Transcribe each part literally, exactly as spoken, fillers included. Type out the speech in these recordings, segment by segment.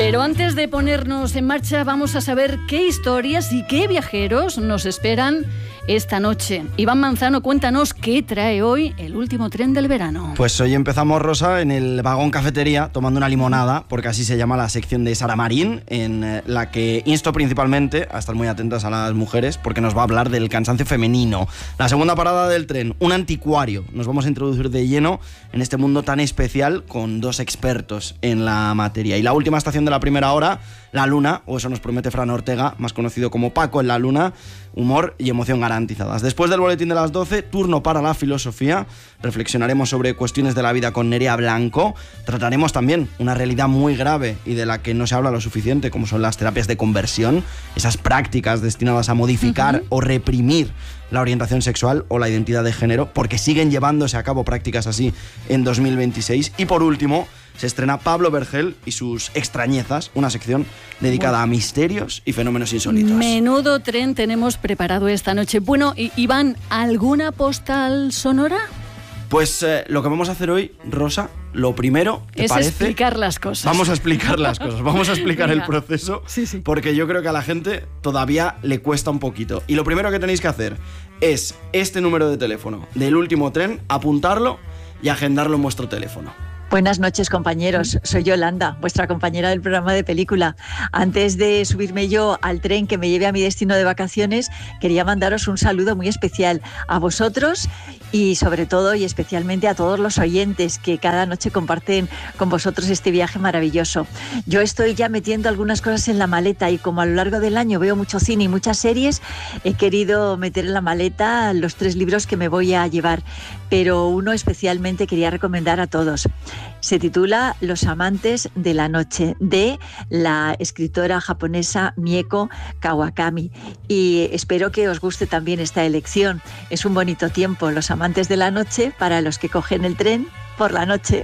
Pero antes de ponernos en marcha, vamos a saber qué historias y qué viajeros nos esperan esta noche. Iván Manzano, cuéntanos qué trae hoy el último tren del verano. Pues hoy empezamos, Rosa, en el vagón cafetería, tomando una limonada, porque así se llama la sección de Sara Marín, en la que insto principalmente a estar muy atentas a las mujeres, porque nos va a hablar del cansancio femenino. La segunda parada del tren, un anticuario. Nos vamos a introducir de lleno en este mundo tan especial con dos expertos en la materia. Y la última estación de la primera hora, la Luna, o eso nos promete Fran Ortega, más conocido como Paco en la Luna, humor y emoción garantizadas. Después del boletín de las doce, turno para la filosofía. Reflexionaremos sobre cuestiones de la vida con Nerea Blanco. Trataremos también una realidad muy grave y de la que no se habla lo suficiente, como son las terapias de conversión, esas prácticas destinadas a modificar uh-huh. o reprimir la orientación sexual o la identidad de género, porque siguen llevándose a cabo prácticas así en dos mil veintiséis. Y por último, se estrena Pablo Vergel y sus extrañezas, una sección dedicada bueno. a misterios y fenómenos insólitos. Menudo tren tenemos preparado esta noche. Bueno, Iván, ¿alguna postal sonora? Pues eh, lo que vamos a hacer hoy, Rosa, lo primero, ¿te es parece? explicar las cosas. Vamos a explicar las cosas, vamos a explicar el proceso, sí, sí. porque yo creo que a la gente todavía le cuesta un poquito. Y lo primero que tenéis que hacer es este número de teléfono del último tren, apuntarlo y agendarlo en vuestro teléfono. Buenas noches, compañeros. Soy Yolanda, vuestra compañera del programa de película. Antes de subirme yo al tren que me lleve a mi destino de vacaciones, quería mandaros un saludo muy especial a vosotros y sobre todo y especialmente a todos los oyentes que cada noche comparten con vosotros este viaje maravilloso. Yo estoy ya metiendo algunas cosas en la maleta y como a lo largo del año veo mucho cine y muchas series, he querido meter en la maleta los tres libros que me voy a llevar, pero uno especialmente quería recomendar a todos. Se titula Los amantes de la noche, de la escritora japonesa Mieko Kawakami, y espero que os guste también esta elección. Es un bonito tiempo, los amantes de la noche, para los que cogen el tren por la noche.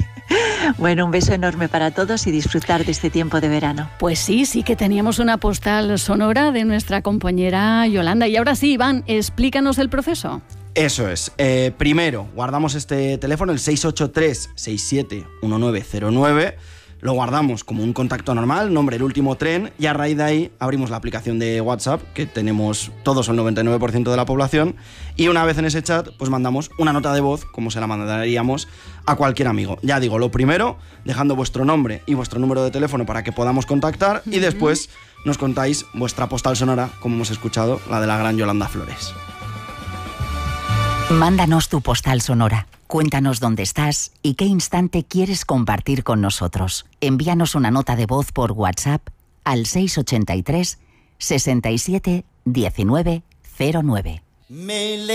Bueno, un beso enorme para todos y disfrutar de este tiempo de verano. Pues sí, sí que teníamos una postal sonora de nuestra compañera Yolanda. Y ahora sí, Iván, explícanos el proceso. Eso es. Eh, primero, guardamos este teléfono, el seis ocho tres, seis siete uno nueve cero nueve. Lo guardamos como un contacto normal, nombre El Último Tren, y a raíz de ahí abrimos la aplicación de WhatsApp, que tenemos todos el noventa y nueve por ciento de la población, y una vez en ese chat, pues mandamos una nota de voz, como se la mandaríamos a cualquier amigo. Ya digo, lo primero, dejando vuestro nombre y vuestro número de teléfono para que podamos contactar, y después nos contáis vuestra postal sonora, como hemos escuchado, la de la gran Yolanda Flores. Mándanos tu postal sonora. Cuéntanos dónde estás y qué instante quieres compartir con nosotros. Envíanos una nota de voz por WhatsApp al seis ocho tres, sesenta y siete, diecinueve cero nueve.